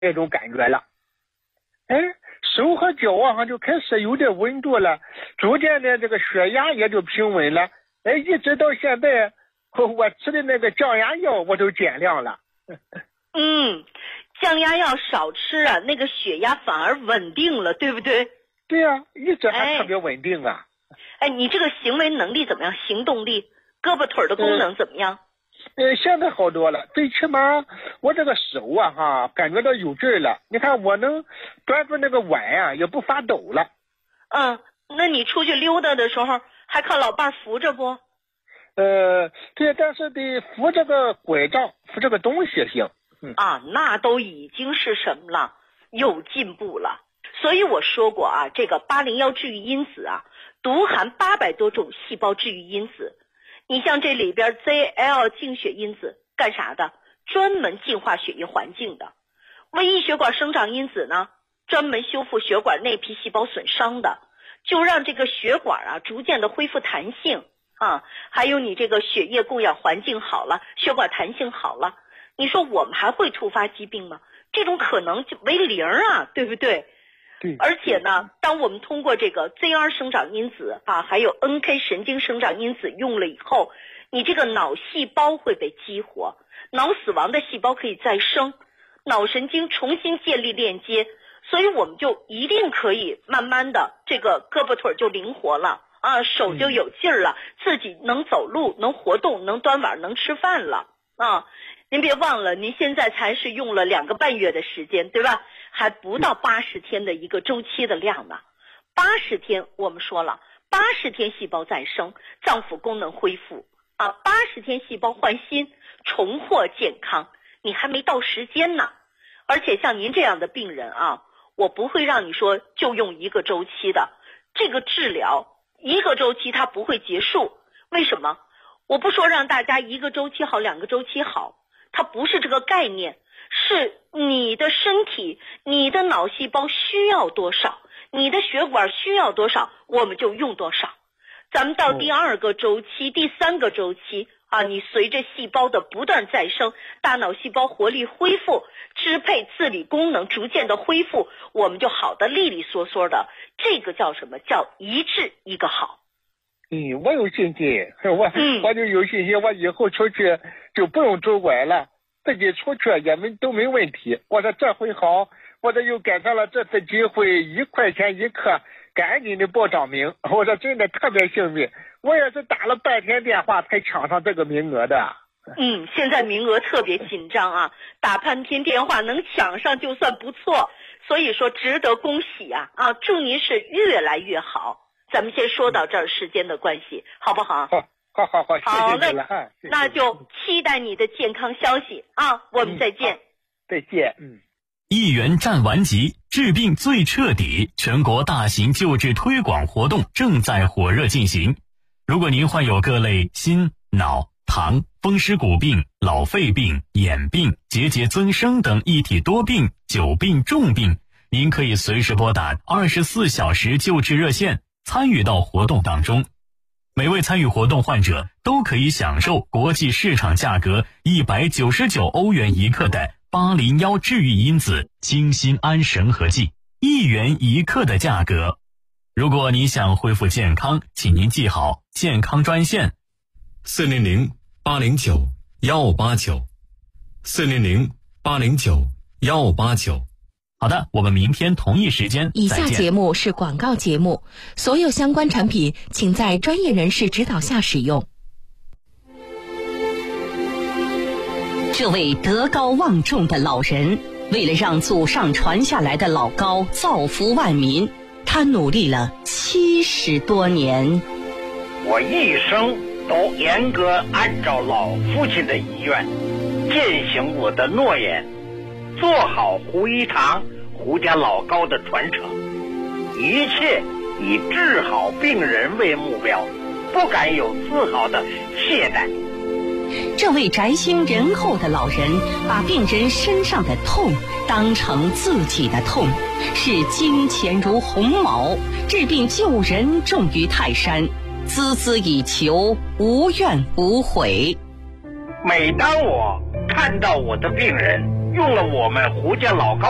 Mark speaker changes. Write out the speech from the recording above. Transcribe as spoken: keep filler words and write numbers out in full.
Speaker 1: 那种感觉了。哎，手和脚啊上就开始有点温度了，逐渐的这个血压也就平稳了。哎，一直到现在，我吃的那个降压药我都减量了。
Speaker 2: 嗯，降压药少吃啊，那个血压反而稳定了，对不对？
Speaker 1: 对呀、啊，一直还特别稳定啊。
Speaker 2: 哎，你这个行为能力怎么样？行动力，胳膊腿的功能怎么样？
Speaker 1: 呃，现在好多了，最起码我这个手啊哈，感觉到有劲儿了。你看我能端住那个碗啊，也不发抖了。
Speaker 2: 嗯，那你出去溜达的时候还靠老伴扶着不？
Speaker 1: 呃，对，但是得扶这个拐杖，扶这个东西行。嗯
Speaker 2: 啊，那都已经是什么了？有进步了。所以我说过啊，这个八零幺治愈因子啊，独含八百多种细胞治愈因子。你像这里边 Z L 净血因子干啥的？专门净化血液环境的。微异血管生长因子呢，专门修复血管内皮细胞损伤的，就让这个血管啊逐渐的恢复弹性啊。还有你这个血液供氧环境好了，血管弹性好了，你说我们还会突发疾病吗？这种可能就为零啊，对不对？
Speaker 1: 对。
Speaker 2: 而且呢，当我们通过这个 Z R 生长因子啊，还有 N K 神经生长因子用了以后，你这个脑细胞会被激活，脑死亡的细胞可以再生，脑神经重新建立链接，所以我们就一定可以慢慢的这个胳膊腿就灵活了啊，手就有劲儿了，自己能走路，能活动，能端碗，能吃饭了啊。您别忘了，您现在才是用了两个半月的时间，对吧？还不到八十天的一个周期的量呢。八十天我们说了，八十天细胞再生，脏腑功能恢复啊，八十天细胞换新，重获健康，你还没到时间呢。而且像您这样的病人啊，我不会让你说就用一个周期的，这个治疗一个周期它不会结束。为什么？我不说让大家一个周期好，两个周期好，它不是这个概念，是你的身体，你的脑细胞需要多少，你的血管需要多少，我们就用多少。咱们到第二个周期、第三个周期啊，你随着细胞的不断再生，大脑细胞活力恢复，支配自理功能逐渐的恢复，我们就好的利利索索的。这个叫什么？叫一治一个好。
Speaker 1: 嗯，我有信心，我、嗯、我就有信心，我以后出去就不用拄拐了，自己出去也没都没问题。我说这回好，我这又赶上了这次机会，一块钱一克，赶紧的报上名。我说真的特别幸运，我也是打了半天电话才抢上这个名额的。
Speaker 2: 嗯，现在名额特别紧张啊，打半天电话能抢上就算不错，所以说值得恭喜啊！啊，祝您是越来越好。咱们先说到这儿，时间的关系，好不好？
Speaker 1: 好，好，好，好，谢谢你了。
Speaker 2: 好，那那就期待你的健康消息啊！我们再见。
Speaker 1: 嗯、再见。嗯。
Speaker 3: 一元战完级，治病最彻底，全国大型救治推广活动正在火热进行。如果您患有各类心、脑、糖、风湿骨病、老肺病、眼病、结节增生等一体多病、久病重病，您可以随时拨打二十四小时救治热线，参与到活动当中。每位参与活动患者都可以享受国际市场价格一百九十九欧元一克的八零幺治愈因子精心安神和剂，一元一克的价格。如果你想恢复健康，请您记好健康专线四零零八零九幺八九四零零八零九幺八九。好的，我们明天同一时间再见。
Speaker 4: 以下节目是广告节目，所有相关产品请在专业人士指导下使用。
Speaker 5: 这位德高望重的老人，为了让祖上传下来的老高造福万民，他努力了七十多年。
Speaker 6: 我一生都严格按照老父亲的遗愿，践行我的诺言，做好胡一堂胡家老高的传承，一切以治好病人为目标，不敢有丝毫的懈怠。
Speaker 5: 这位宅心仁厚的老人，把病人身上的痛当成自己的痛，视金钱如鸿毛，治病救人重于泰山，孜孜以求，无怨无悔。
Speaker 6: 每当我看到我的病人用了我们胡家老高